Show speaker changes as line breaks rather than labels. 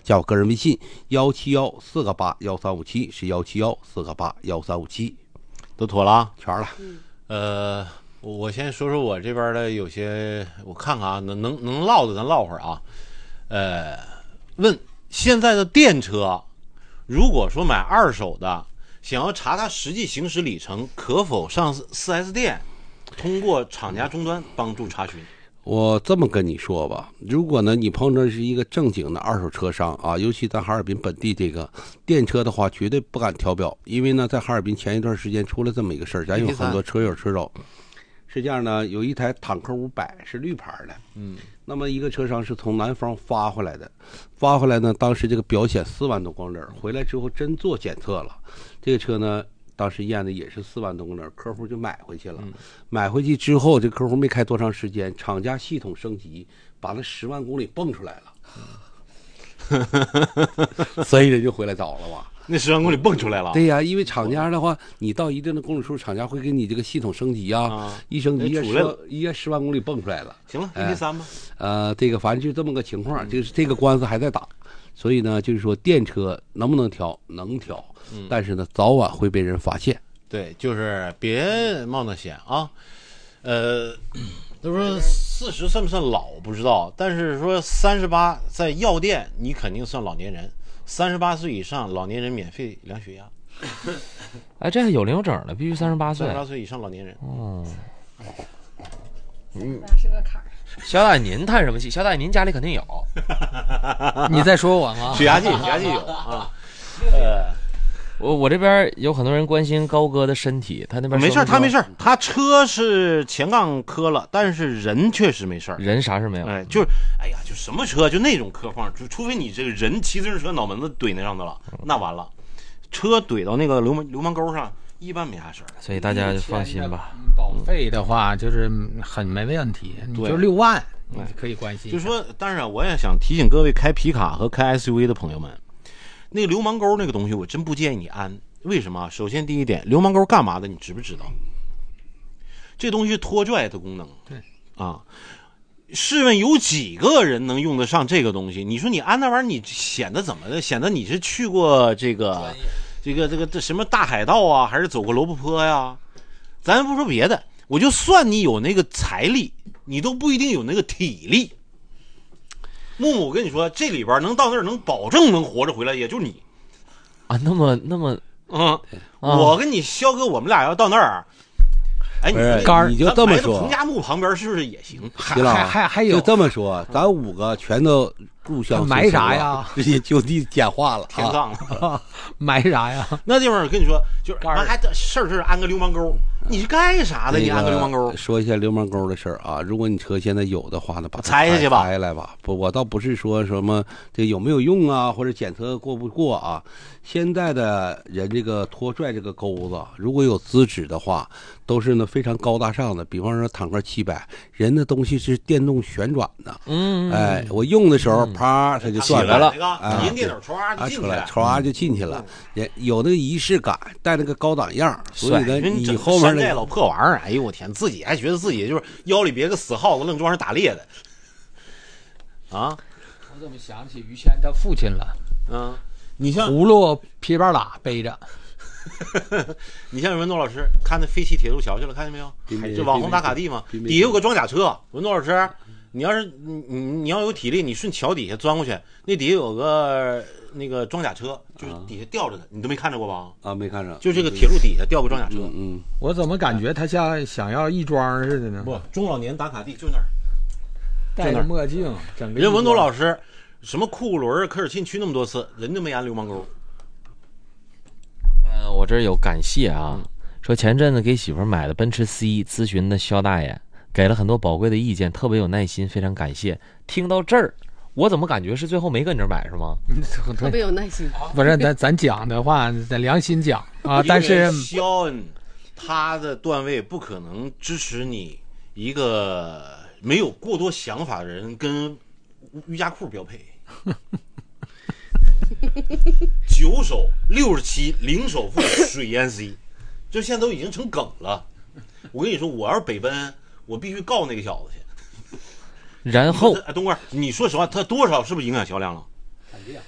加我个人微信171-4个81357，是171-4个81357，
都妥了啊，
全了。
我先说说我这边的有些，我看看啊，能唠的咱唠会儿啊。问现在的电车，如果说买二手的，想要查它实际行驶里程，可否上 4S 店通过厂家终端帮助查询？
我这么跟你说吧，如果呢你碰着是一个正经的二手车商啊，尤其在哈尔滨本地这个电车的话，绝对不敢调表，因为呢在哈尔滨前一段时间出了这么一个事儿，咱有很多车友知道。是这样呢，有一台坦克500是绿牌的，那么一个车商是从南方发回来的，发回来呢，当时这个表显4万多公里，回来之后真做检测了，这个车呢当时验的也是4万多公里，客户就买回去了。买回去之后，这客户没开多长时间，厂家系统升级，把那10万公里蹦出来了，所以人就回来找了吧。
那10万公里蹦出来了。
对呀，因为厂家的话，你到一定的公里数，厂家会给你这个系统升级啊，一升级一夜10万公里蹦出来了。
行了，MP3吧。
这个反正就这么个情况，就是这个官司还在打，所以呢，就是说电车能不能调，能调，但是呢，早晚会被人发现。
对，就是别冒那险啊。都说40算不算老不知道，但是说38在药店你肯定算老年人。38岁以上老年人免费量血压。
哎，这还有零有整的，必须38岁。
38岁以上老年人。
是个坎儿。
肖大爷，您叹什么气？肖大爷，您家里肯定有。
你在说我吗？
血压计有啊。
我这边有很多人关心高哥的身体，他那边
没事，他没事，他车是前杠磕了，但是人确实没事，
人啥事没有。
就什么车就那种磕况，除非你这个人骑自行车脑门子怼那上头了，那完了，车怼到那个流氓沟上，一般没啥事儿。
所以大家就放心吧。
保费的话就是很没问题，你就6万，你可以关心。
就是说，当然我也想提醒各位开皮卡和开 SUV 的朋友们。那个流氓沟那个东西，我真不建议你安。为什么？首先第一点，流氓沟干嘛的？你知不知道？这东西是拖拽的功能。
对
啊，试问有几个人能用得上这个东西？你说你安那玩意儿，你显得怎么的？显得你是去过这什么大海道啊，还是走过罗布泊呀？咱不说别的，我就算你有那个财力，你都不一定有那个体力。木木，我跟你说，这里边能到那儿能保证能活着回来，也就是你
啊。那么，
我跟你肖哥，我们俩要到那儿，哎，
你就这么说，
彭加木旁边是不是也行？
还有，
就这么说，咱5个全都入乡
埋啥呀？
直接就地简化了，
天葬了，
埋啥呀？
那地方我跟你说，就是还事儿是安个流氓沟。你是干啥的？你安个流氓沟？
说一下流氓沟的事儿啊！如果你车现在有的话呢，把它
拆下去吧，
拆来吧。不，我倒不是说什么这有没有用啊，或者检测过不过啊。现在的人这个拖拽这个钩子，如果有资质的话，都是呢非常高大上的。比方说坦克700，人的东西是电动旋转的。哎，我用的时候啪，它就转
来了，
哎，
电脑唰就进去了，
唰就进去了。有那个仪式感，带那个高档样，所以呢，你后面
那老破玩意儿，哎呦我天，自己还觉得自己就是腰里别个死耗子，愣装是打猎的啊！
我怎么想起于谦他父亲了？
你像
葫芦皮包拉背着。
你像文东老师看那废弃铁路桥去了，看见没有？就网红打卡地嘛，底下有个装甲车。文东老师，你要是你要有体力，你顺桥底下钻过去，那底下有个那个装甲车，就是底下吊着的，你都没看着过吧？
啊，没看着。
就这个铁路底下吊个装甲车。
我怎么感觉他像想要亦庄似的呢？
不，中老年打卡地就那儿，
戴着墨镜，整个。
人文东老师什么库伦、科尔沁去那么多次，人都没安流氓沟。
我这有感谢啊，说前阵子给媳妇买的奔驰 C 咨询的肖大爷给了很多宝贵的意见，特别有耐心，非常感谢。听到这儿，我怎么感觉是最后没跟这儿买是吗？
特别有耐心。
不是，咱讲的话，咱良心讲啊。但是
肖恩他的段位不可能支持你一个没有过多想法的人跟瑜伽裤标配。9手67零首付水淹 C， 就现在都已经成梗了。我跟你说，我要是北奔，我必须告那个小子去。
然后，
东哥，你说实话，他多少是不是影响销量了？